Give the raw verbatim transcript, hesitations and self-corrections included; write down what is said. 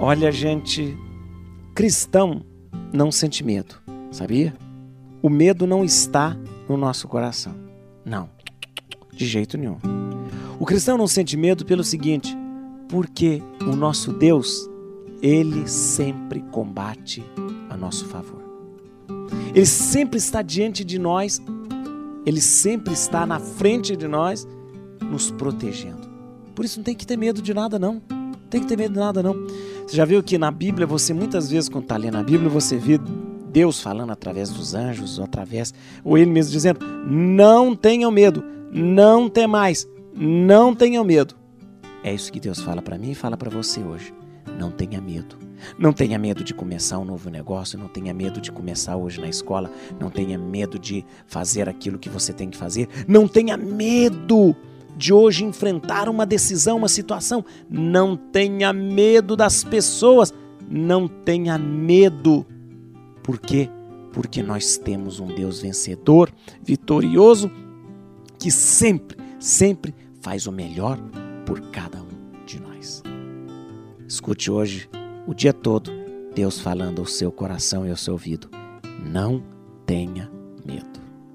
Olha, gente, cristão não sente medo, sabia? O medo não está no nosso coração. Não, de jeito nenhum. O cristão não sente medo pelo seguinte, porque o nosso Deus, Ele sempre combate a nosso favor. Ele sempre está diante de nós, Ele sempre está na frente de nós, nos protegendo. Por isso não tem que ter medo de nada, não. Não tem que ter medo de nada, não. Você já viu que na Bíblia, você muitas vezes, quando está lendo a Bíblia, você vê Deus falando através dos anjos, ou através, ou Ele mesmo dizendo, não tenham medo, não temais, não tenham medo. É isso que Deus fala para mim e fala para você hoje. Não tenha medo. Não tenha medo de começar um novo negócio, não tenha medo de começar hoje na escola, não tenha medo de fazer aquilo que você tem que fazer, não tenha medo de hoje enfrentar uma decisão, uma situação, não tenha medo das pessoas, não tenha medo. Por quê? Porque nós temos um Deus vencedor, vitorioso, que sempre, sempre faz o melhor por cada um de nós. Escute hoje, o dia todo, Deus falando ao seu coração e ao seu ouvido. Não tenha medo.